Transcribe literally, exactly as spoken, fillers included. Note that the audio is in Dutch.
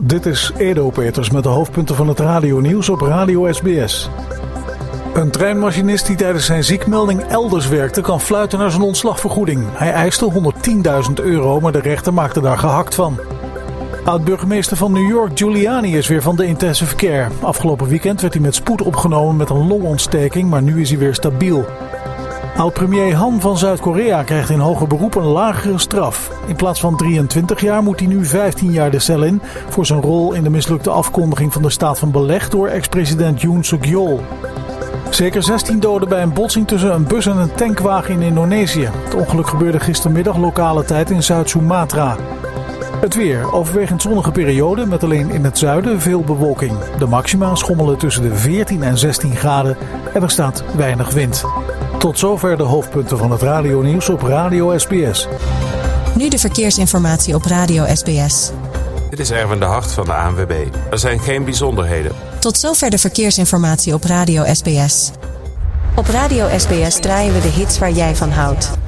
Dit is Edo Peters met de hoofdpunten van het radionieuws op Radio S B S. Een treinmachinist die tijdens zijn ziekmelding elders werkte kan fluiten naar zijn ontslagvergoeding. Hij eiste honderdtienduizend euro, maar de rechter maakte daar gehakt van. Oud-burgemeester van New York Giuliani is weer van de intensive care. Afgelopen weekend werd hij met spoed opgenomen met een longontsteking, maar nu is hij weer stabiel. Oud-premier Han van Zuid-Korea krijgt in hoger beroep een lagere straf. In plaats van drieëntwintig jaar moet hij nu vijftien jaar de cel in voor zijn rol in de mislukte afkondiging van de staat van beleg door ex-president Yoon Suk-yeol. Zeker zestien doden bij een botsing tussen een bus en een tankwagen in Indonesië. Het ongeluk gebeurde gistermiddag lokale tijd in Zuid-Sumatra. Het weer, overwegend zonnige periode met alleen in het zuiden veel bewolking. De maxima schommelen tussen de veertien en zestien graden en er staat weinig wind. Tot zover de hoofdpunten van het radionieuws op Radio S B S. Nu de verkeersinformatie op Radio S B S. Dit is Erwin de Hart van de A N W B. Er zijn geen bijzonderheden. Tot zover de verkeersinformatie op Radio S B S. Op Radio S B S draaien we de hits waar jij van houdt.